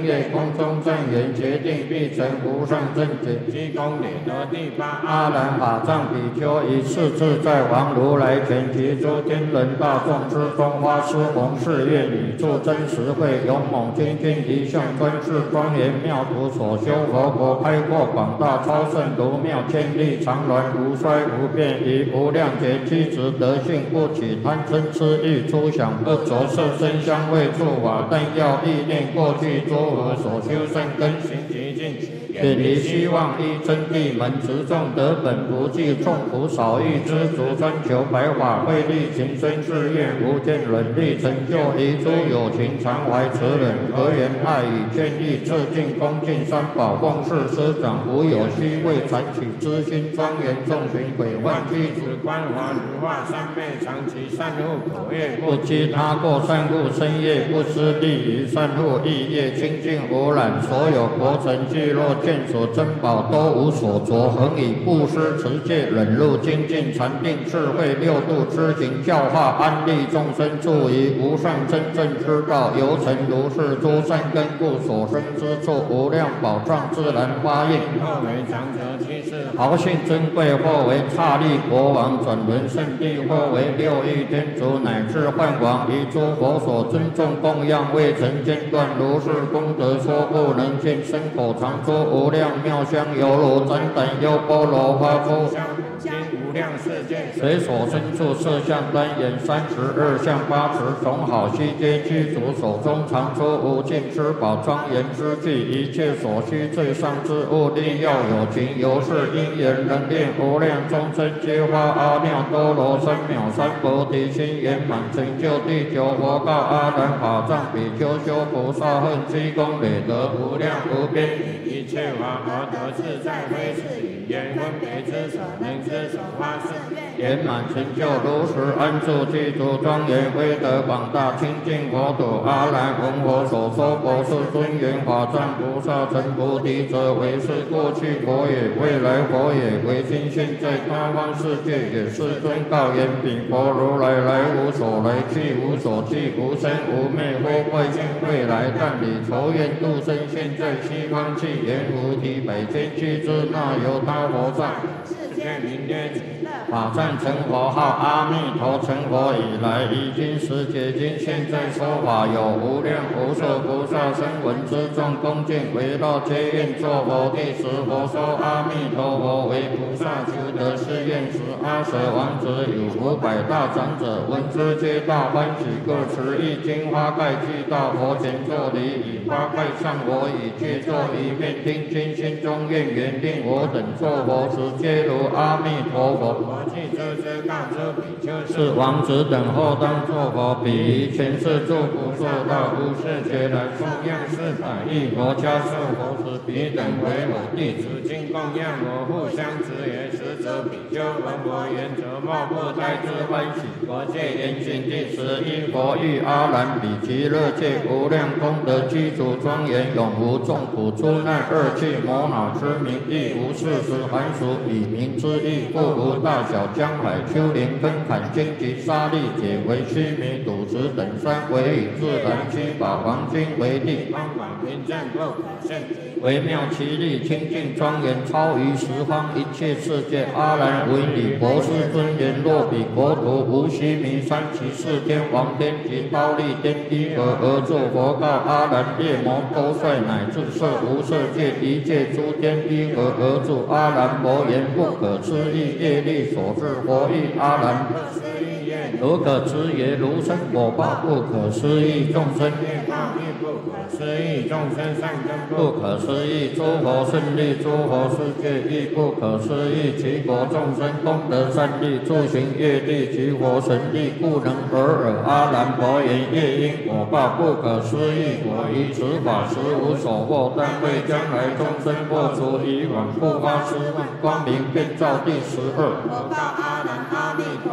业，空中正言决定必成无上正觉。积功累德第八阿难法藏比丘，以是自在王如来前及诸天人大众之中，发施弘誓愿，以助真实慧，勇猛精进，一向专制庄严妙土所修佛国，开阔广大超胜如妙，千里常乱无衰无变，以无量劫机智德性，不起贪嗔痴欲，出想不着色身香味触法但要意念，过去诸佛所修善根行极尽，远离希望依真谛门，持众得本不计，众苦少欲知足，专求白法慧力，行深誓愿，无见忍力，成就遗诸有情，常怀慈忍，和缘爱语，劝义致敬，恭敬三宝，奉事师长，无有虚伪，残取之心，庄严众群，毁幻具子，观华如化，三昧长期，善护口业，不积他过，善护身业，不失利于善护意业，清净无染，所有国城聚落见所珍宝都无所着，恒以布施持戒忍辱精进禅定智慧六度知行教化安利众生，助于无上真正之道，由成如是诸善根故，所生之处无量宝藏自然发应。后为长者居士，豪信珍贵，或为刹利国王，转轮圣地，或为六欲天竺，乃至幻王，以诸佛所尊重供养，未曾间断，如是功德说不能尽，身口常说无量妙香，犹如展胆优波罗花出经无量世界，随所身处色相单眼32相8持，种好悉皆具足，手中常出无尽之宝，庄严之具，一切所需最上之物，力要有情，由是因缘能练，无量众生皆发阿耨多罗三藐三菩提心，圆满成就第九佛告阿难法藏比丘，修菩萨恨积功累德无量无边，一切法而得自在，非是语言分别之所能之所发誓，圆满成就如实安住具足庄严威德广大清净国土。阿难闻我所说佛是尊严法藏菩萨成菩提者，为是过去佛也，未来佛也，为今现在他方世界也。世尊告言：彼佛如来来无所来，去无所去，无生无灭，或未现未来，但以仇怨度生，现在西方去，言无敌百千俱胝，那由他佛藏。世界名曰法藏成佛号阿弥陀，成佛以来，已经十劫经，现在说法有无量无数菩萨声闻之众，恭敬围绕皆愿作佛。第十佛说阿弥陀佛为菩萨求得是愿时，阿舍王子有500大长者，闻之皆大欢喜，各持一金花盖具到佛前作礼，以花盖上我以具作一面，听经心中愿缘令我等作佛时，皆如阿弥陀佛。我既知告诸比丘，是王子等后当作佛，彼于前世诸不受到无世劫来供养400亿国家受佛时，彼等为我弟子，今供养我，互相执言。实则比丘闻我言者，莫不待之欢喜。佛戒严禁第11佛欲阿难比极乐界无量功德具足庄严，永无众苦出难恶趣魔恼之名，亦无事实寒俗以名之意，不无大小江海丘陵根坎荆棘沙砾解为须弥赌石等山，为以自然七宝黄金为地，方广平正不可胜，微妙其力清净庄严，超于十方一切世界。阿难闻彼博士尊言：若彼国土无须弥山，其四天王天及忉利天依何而作佛告阿难：夜魔多帅乃至色无色界一切诸天依何而住？阿难佛言：不可思议业力所致。佛欲阿难：如可知也，如生果报不可思议，众生业报亦不可思议，众生善根不可思议，诸佛胜利，诸佛世界亦不可思议，其国众生功德善利，诸行业力，其佛神力，故能尔尔。阿难佛言：业因果报不可思议，我于此法实无所获，但为将来众生破除以往不发失望，光明遍照。第12佛告阿难：阿弥陀佛。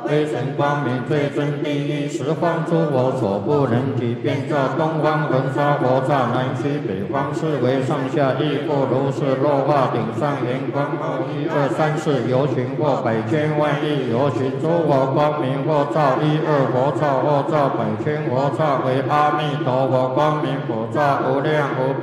微尘光明最真第一，十方诸佛所不能及，遍照东方恒沙佛刹，南西北方四维上下亦复如是。落化顶上圆光冒一二三四，游行或百千万亿游行，诸佛光明或照一二佛刹，或照百千佛刹，为阿弥陀佛光明佛刹，无量无边。